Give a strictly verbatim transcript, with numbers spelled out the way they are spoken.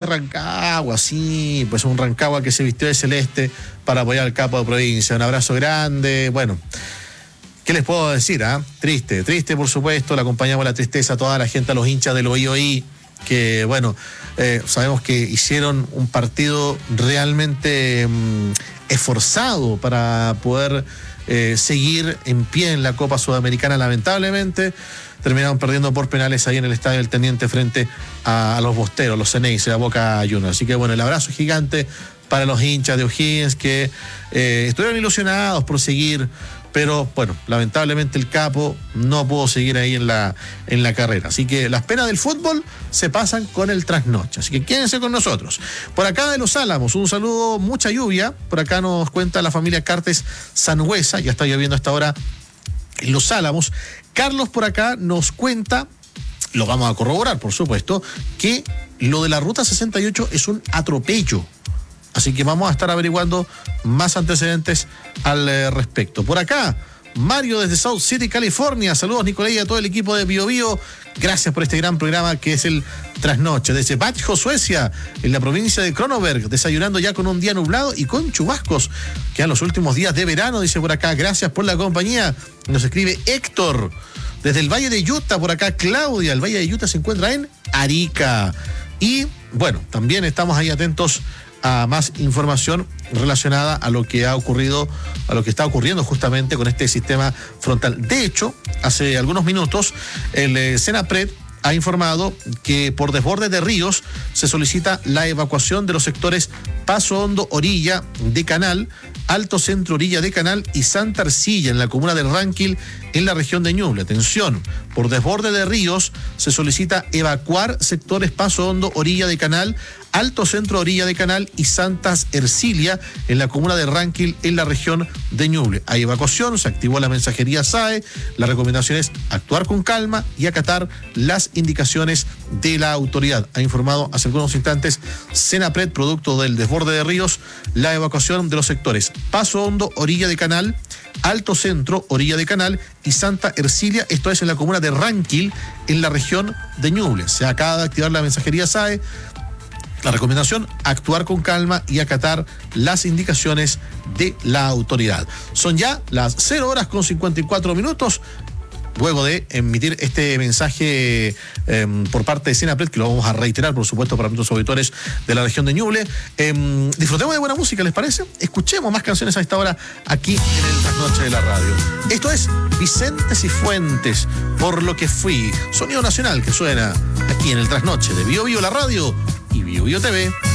Rancagua, sí, pues un Rancagua que se vistió de celeste para apoyar al capo de provincia. Un abrazo grande. Bueno, ¿qué les puedo decir? Ah? Triste, triste por supuesto, le acompañamos la tristeza a toda la gente, a los hinchas del O I O I, que bueno, eh, sabemos que hicieron un partido realmente mmm, esforzado para poder eh, seguir en pie en la Copa Sudamericana. Lamentablemente terminaron perdiendo por penales ahí en el Estadio del Teniente frente a, a los Bosteros, los Ceneice, a Boca Juniors. Así que bueno, el abrazo gigante para los hinchas de O'Higgins que eh, estuvieron ilusionados por seguir, pero bueno, lamentablemente el capo no pudo seguir ahí en la, en la carrera. Así que las penas del fútbol se pasan con el trasnoche. Así que quédense con nosotros. Por acá de Los Álamos, un saludo, mucha lluvia. Por acá nos cuenta la familia Cartes Sangüesa, ya está lloviendo hasta ahora en Los Álamos. Carlos por acá nos cuenta, lo vamos a corroborar por supuesto, que lo de la Ruta sesenta y ocho es un atropello. Así que vamos a estar averiguando más antecedentes al eh, respecto. Por acá, Mario desde South City, California. Saludos, Nicolás, y a todo el equipo de Bio Bio. Gracias por este gran programa que es el Trasnoche. Desde Batjo, Suecia, en la provincia de Kronoberg, desayunando ya con un día nublado y con chubascos. Que a los últimos días de verano, dice por acá. Gracias por la compañía. Nos escribe Héctor. Desde el Valle de Utah, por acá, Claudia. El Valle de Utah se encuentra en Arica. Y bueno, también estamos ahí atentos a más información relacionada a lo que ha ocurrido, a lo que está ocurriendo justamente con este sistema frontal. De hecho, hace algunos minutos, el eh, Senapred ha informado que por desborde de ríos se solicita la evacuación de los sectores Paso Hondo, orilla de Canal, Alto Centro, orilla de Canal y Santa Arcilla en la comuna de Ranquil, en la región de Ñuble. Atención, por desborde de ríos se solicita evacuar sectores Paso Hondo, orilla de Canal, Alto Centro, orilla de Canal y Santa Ercilia en la comuna de Ranquil, en la región de Ñuble. Hay evacuación, se activó la mensajería S A E. La recomendación es actuar con calma y acatar las indicaciones de la autoridad. Ha informado hace algunos instantes Senapred, producto del desborde de ríos, la evacuación de los sectores Paso Hondo, orilla de Canal, Alto Centro, orilla de Canal y Santa Ercilia, esto es en la comuna de Ranquil, en la región de Ñuble. Se acaba de activar la mensajería S A E. La recomendación, actuar con calma y acatar las indicaciones de la autoridad. Son ya las cero horas con cincuenta y cuatro minutos. Luego de emitir este mensaje eh, por parte de Senapred, que lo vamos a reiterar, por supuesto, para nuestros auditores de la región de Ñuble. Eh, disfrutemos de buena música, ¿les parece? Escuchemos más canciones a esta hora aquí en el Trasnoche de la Radio. Esto es Vicente Cifuentes, Por lo que fui. Sonido nacional que suena aquí en el Trasnoche de Bio Bio la Radio y Bio Bio T V.